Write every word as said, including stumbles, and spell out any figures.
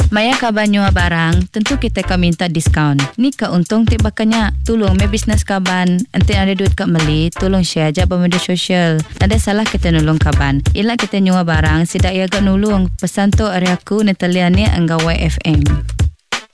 Maya kaban nyua barang, tentu kita akan minta diskaun. Ni ka untung ti bakanya. Tolong me bisnes kaban, ente ada duit kat meli, tolong share aja pada media sosial. Ada salah kita nulung kaban. Ila kita nyua barang, sidak ia agak nulung. Pesan tu hari aku Natalia ni angga Y F M.